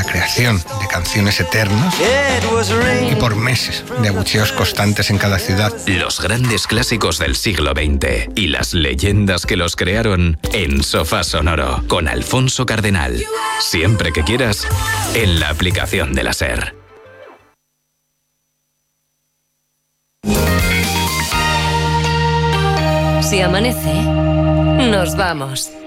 la creación de canciones eternas y por meses de abucheos constantes en cada ciudad. Los grandes clásicos del siglo XX y las leyendas que los crearon en Sofá Sonoro con Alfonso Cardenal. Siempre que quieras, en la aplicación de la SER. Si amanece, nos vamos.